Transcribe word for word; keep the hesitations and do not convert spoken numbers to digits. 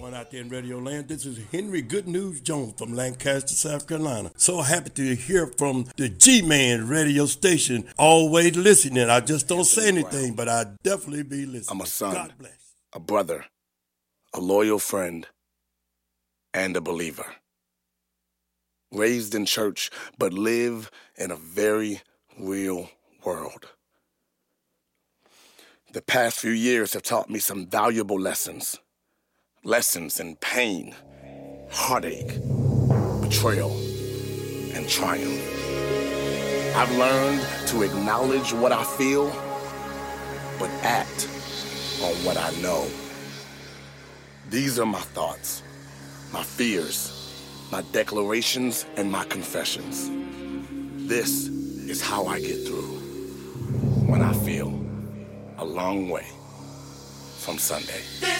going out there in Radio Land? This is Henry Good News Jones from Lancaster, South Carolina. So happy to hear from the G-Man radio station. Always listening. I just don't say anything, but I definitely be listening. I'm a son, God bless. a brother, a loyal friend, and a believer. Raised in church, but live in a very real world. The past few years have taught me some valuable lessons. Lessons in pain, heartache, betrayal, and triumph. I've learned to acknowledge what I feel, but act on what I know. These are my thoughts, my fears, my declarations, and my confessions. This is how I get through when I feel a long way from Sunday.